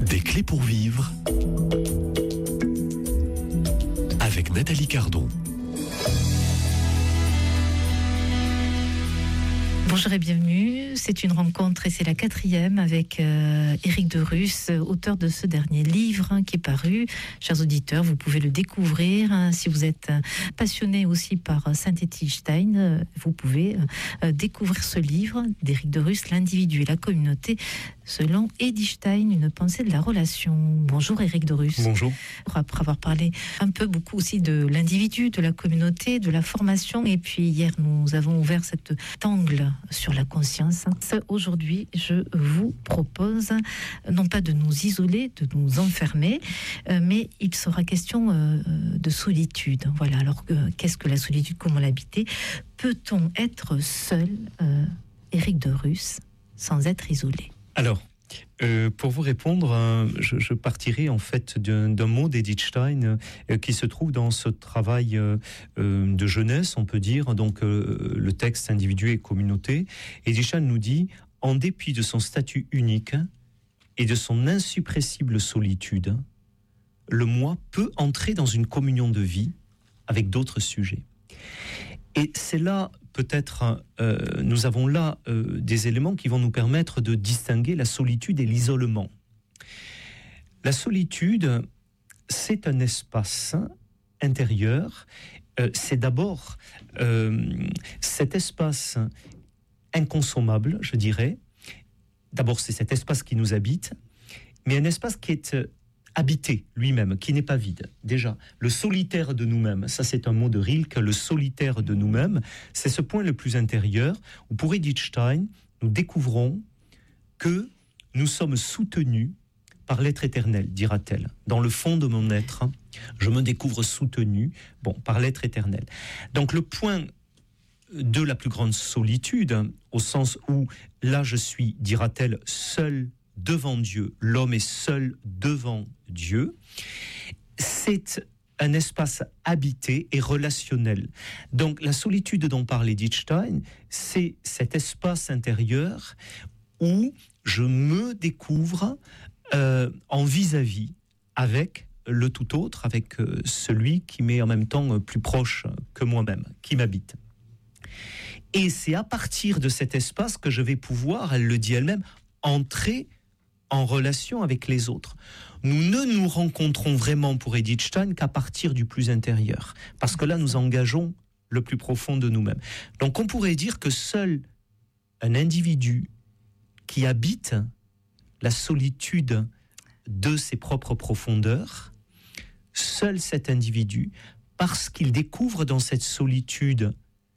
Des clés pour vivre avec Nathalie Cardon. Bonjour et bienvenue, c'est une rencontre et c'est la 4e avec Éric Derusse, auteur de ce dernier livre qui est paru. Chers auditeurs, vous pouvez le découvrir. Si vous êtes passionné aussi par Saint-Étienne-Stein, vous pouvez découvrir ce livre d'Éric Derusse, L'individu et la communauté, selon Edith Stein, une pensée de la relation. Bonjour Éric Derusse. Bonjour. Après avoir parlé beaucoup aussi de l'individu, de la communauté, de la formation, et puis hier nous avons ouvert cet angle sur la conscience. Aujourd'hui, je vous propose non pas de nous isoler, de nous enfermer, mais il sera question de solitude. Voilà, alors qu'est-ce que la solitude, comment l'habiter? Peut-on être seul, Éric Derusse, sans être isolé? Alors, pour vous répondre, je partirai en fait d'un mot d'Edith Stein qui se trouve dans ce travail de jeunesse, on peut dire, donc le texte individu et communauté. Edith Stein nous dit, en dépit de son statut unique et de son insuppressible solitude, le moi peut entrer dans une communion de vie avec d'autres sujets. Et c'est là, peut-être, nous avons là des éléments qui vont nous permettre de distinguer la solitude et l'isolement. La solitude, c'est un espace intérieur. C'est d'abord cet espace inconsommable, je dirais. D'abord, c'est cet espace qui nous habite, mais un espace qui est habité lui-même, qui n'est pas vide. Déjà, le solitaire de nous-mêmes, ça c'est un mot de Rilke, le solitaire de nous-mêmes, c'est ce point le plus intérieur où pour Edith Stein, nous découvrons que nous sommes soutenus par l'être éternel, dira-t-elle. Dans le fond de mon être, je me découvre soutenu, par l'être éternel. Donc le point de la plus grande solitude, au sens où là je suis, dira-t-elle, seul devant Dieu, l'homme est seul devant Dieu, c'est un espace habité et relationnel. Donc la solitude dont parle Edith Stein, c'est cet espace intérieur où je me découvre en vis-à-vis avec le tout autre, avec celui qui m'est en même temps plus proche que moi-même, qui m'habite. Et c'est à partir de cet espace que je vais pouvoir, elle le dit elle-même, entrer en relation avec les autres. Nous ne nous rencontrons vraiment pour Edith Stein qu'à partir du plus intérieur, parce que là nous engageons le plus profond de nous-mêmes. Donc on pourrait dire que seul un individu qui habite la solitude de ses propres profondeurs, seul cet individu, parce qu'il découvre dans cette solitude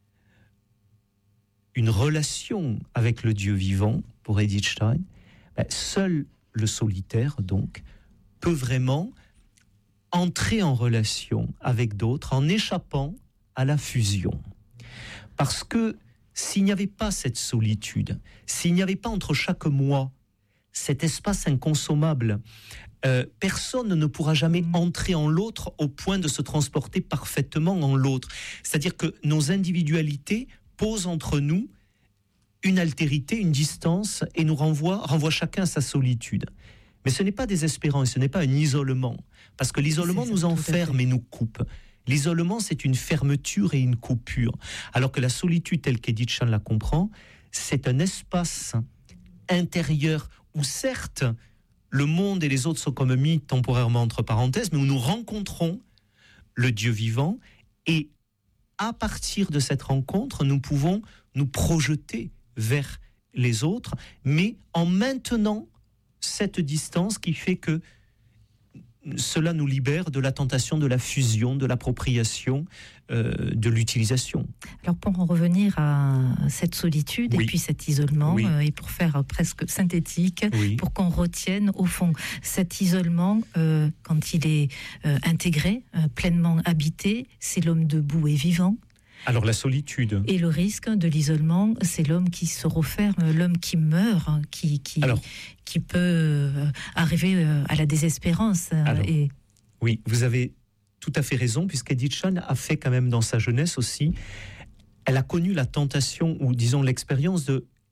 une relation avec le Dieu vivant, pour Edith Stein, seul le solitaire, donc, peut vraiment entrer en relation avec d'autres en échappant à la fusion. Parce que s'il n'y avait pas cette solitude, s'il n'y avait pas entre chaque moi cet espace inconsommable, personne ne pourra jamais entrer en l'autre au point de se transporter parfaitement en l'autre. C'est-à-dire que nos individualités posent entre nous une altérité, une distance, et nous renvoie chacun à sa solitude. Mais ce n'est pas désespérant, et ce n'est pas un isolement, parce que l'isolement nous enferme et nous coupe. L'isolement, c'est une fermeture et une coupure, alors que la solitude, telle qu'Edith Stein la comprend, c'est un espace intérieur où certes, le monde et les autres sont comme mis temporairement entre parenthèses, mais où nous rencontrons le Dieu vivant, et à partir de cette rencontre, nous pouvons nous projeter vers les autres, mais en maintenant cette distance qui fait que cela nous libère de la tentation de la fusion, de l'appropriation, de l'utilisation. Alors pour en revenir à cette solitude et puis cet isolement, et pour faire presque synthétique, pour qu'on retienne au fond cet isolement, quand il est intégré, pleinement habité, c'est l'homme debout et vivant. Alors la solitude. Et le risque de l'isolement, c'est l'homme qui se referme, l'homme qui meurt, qui peut arriver à la désespérance. Oui, vous avez tout à fait raison, puisqu'Edith Stein a fait quand même dans sa jeunesse aussi, elle a connu la tentation, ou disons l'expérience de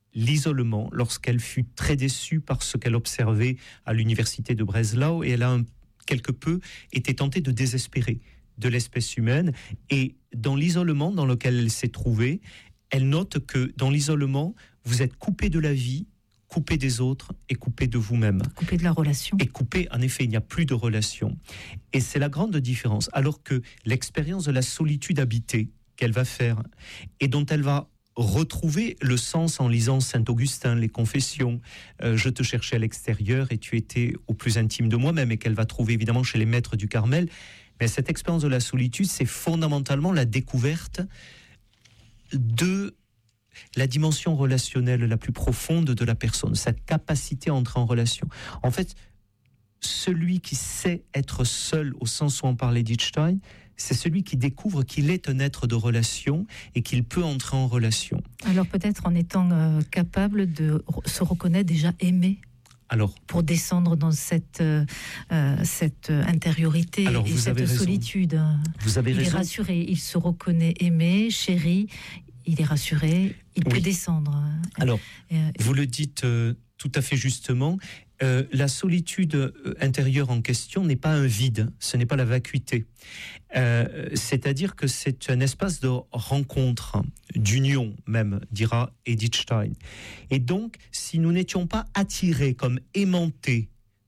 l'isolement lorsqu'elle fut très déçue par ce qu'elle observait à l'université de Breslau, et elle a quelque peu été tentée de désespérer de l'espèce humaine. Et dans l'isolement dans lequel elle s'est trouvée, elle note que dans l'isolement, vous êtes coupé de la vie, coupé des autres et coupé de vous-même. Coupé de la relation. Et coupé, en effet, il n'y a plus de relation. Et c'est la grande différence. Alors que l'expérience de la solitude habitée qu'elle va faire et dont elle va retrouver le sens en lisant Saint-Augustin, les Confessions, je te cherchais à l'extérieur et tu étais au plus intime de moi-même, et qu'elle va trouver évidemment chez les maîtres du Carmel. Mais cette expérience de la solitude, c'est fondamentalement la découverte de la dimension relationnelle la plus profonde de la personne, sa capacité à entrer en relation. En fait, celui qui sait être seul, au sens où on parlait d'Idstein, c'est celui qui découvre qu'il est un être de relation et qu'il peut entrer en relation. Alors peut-être en étant capable de se reconnaître déjà aimé. Alors, pour descendre dans cette intériorité et cette solitude. Vous avez raison. Il est rassuré, il se reconnaît aimé, chéri, il est rassuré, il peut descendre. Alors, vous le dites tout à fait justement, la solitude intérieure en question n'est pas un vide, ce n'est pas la vacuité. C'est-à-dire que c'est un espace de rencontre, d'union même, dira Edith Stein. Et donc, si nous n'étions pas attirés comme aimantés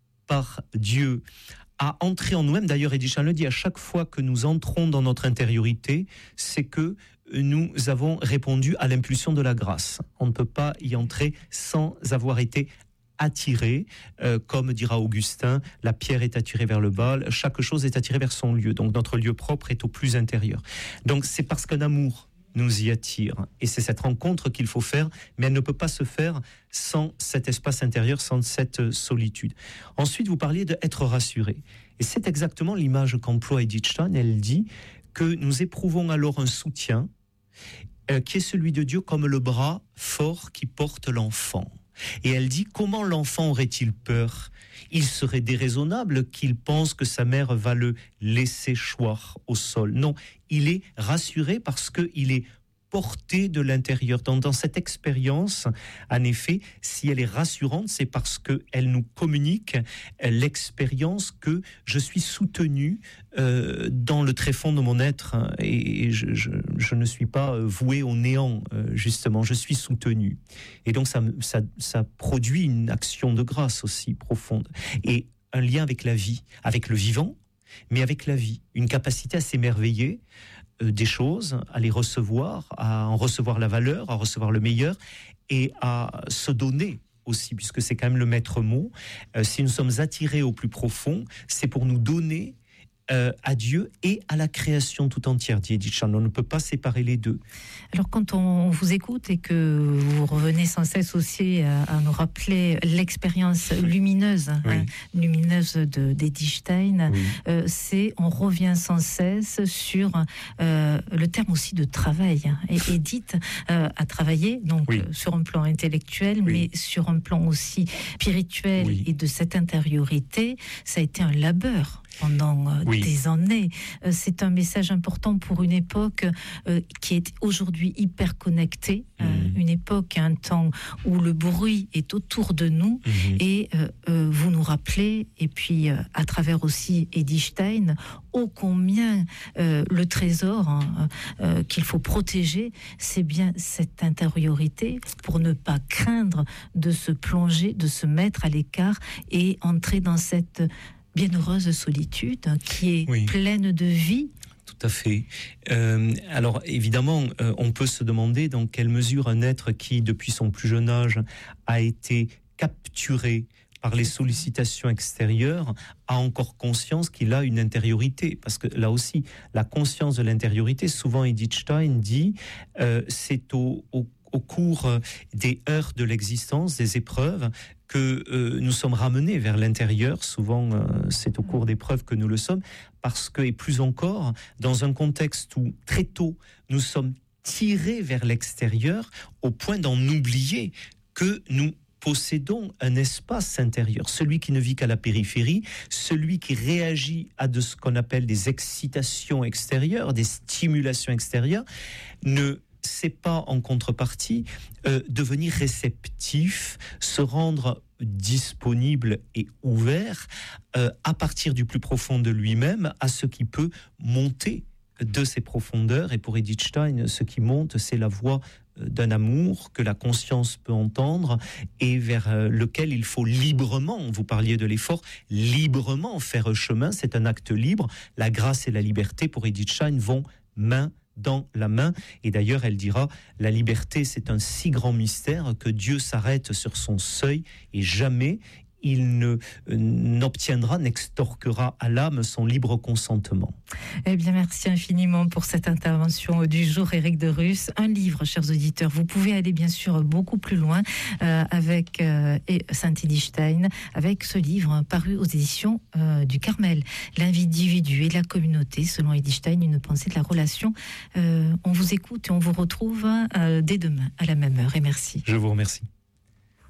par Dieu à entrer en nous-mêmes, d'ailleurs Edith Stein le dit, à chaque fois que nous entrons dans notre intériorité, c'est que nous avons répondu à l'impulsion de la grâce. On ne peut pas y entrer sans avoir été attiré, comme dira Augustin, la pierre est attirée vers le bas, chaque chose est attirée vers son lieu. Donc notre lieu propre est au plus intérieur. Donc c'est parce qu'un amour nous y attire. Et c'est cette rencontre qu'il faut faire, mais elle ne peut pas se faire sans cet espace intérieur, sans cette solitude. Ensuite, vous parliez d'être rassuré. Et c'est exactement l'image qu'emploie Edith Stein. Elle dit que nous éprouvons alors un soutien qui est celui de Dieu comme le bras fort qui porte l'enfant. Et elle dit, comment l'enfant aurait-il peur ? Il serait déraisonnable qu'il pense que sa mère va le laisser choir au sol. Non, il est rassuré parce qu'il est porté de l'intérieur. Dans cette expérience, en effet, si elle est rassurante, c'est parce qu'elle nous communique l'expérience que je suis soutenu dans le tréfonds de mon être, et je ne suis pas voué au néant, justement, je suis soutenu. Et donc ça produit une action de grâce aussi profonde, et un lien avec la vie, avec le vivant, mais avec la vie, une capacité à s'émerveiller des choses, à les recevoir, à en recevoir la valeur, à recevoir le meilleur, et à se donner aussi, puisque c'est quand même le maître mot. Si nous sommes attirés au plus profond, c'est pour nous donner à Dieu et à la création tout entière, dit Edith Stein. On ne peut pas séparer les deux. Alors quand on vous écoute et que vous revenez sans cesse aussi à nous rappeler l'expérience lumineuse, lumineuse d'Edith Stein, on revient sans cesse sur le terme aussi de travail. Et Edith a travaillé donc sur un plan intellectuel, mais sur un plan aussi spirituel et de cette intériorité. Ça a été un labeur pendant des années. C'est un message important pour une époque qui est aujourd'hui hyper connectée, une époque, un temps où le bruit est autour de nous, et vous nous rappelez, et puis à travers aussi Edith Stein, ô combien le trésor qu'il faut protéger, c'est bien cette intériorité, pour ne pas craindre de se plonger, de se mettre à l'écart et entrer dans cette bienheureuse solitude qui est pleine de vie. Tout à fait. Alors évidemment, on peut se demander dans quelle mesure un être qui, depuis son plus jeune âge, a été capturé par les sollicitations extérieures, a encore conscience qu'il a une intériorité. Parce que là aussi, la conscience de l'intériorité, souvent Edith Stein dit, c'est au cours des heures de l'existence, des épreuves, que nous sommes ramenés vers l'intérieur. Souvent, c'est au cours d'épreuves que nous le sommes, parce que, et plus encore, dans un contexte où, très tôt, nous sommes tirés vers l'extérieur, au point d'en oublier que nous possédons un espace intérieur, celui qui ne vit qu'à la périphérie, celui qui réagit à ce qu'on appelle des excitations extérieures, des stimulations extérieures, ne c'est pas en contrepartie devenir réceptif, se rendre disponible et ouvert à partir du plus profond de lui-même à ce qui peut monter de ses profondeurs. Et pour Edith Stein, ce qui monte, c'est la voix d'un amour que la conscience peut entendre et vers lequel il faut librement, vous parliez de l'effort, librement faire chemin. C'est un acte libre. La grâce et la liberté pour Edith Stein vont main dans la main. Et d'ailleurs, elle dira, la liberté, c'est un si grand mystère que Dieu s'arrête sur son seuil et jamais il n'obtiendra, n'extorquera à l'âme son libre consentement. Eh bien, merci infiniment pour cette intervention du jour, Éric de Rus. Un livre, chers auditeurs, vous pouvez aller bien sûr beaucoup plus loin avec Saint-Edith Stein, avec ce livre paru aux éditions du Carmel, l'individu et la communauté, selon Edith Stein, une pensée de la relation. On vous écoute et on vous retrouve dès demain à la même heure. Et merci. Je vous remercie.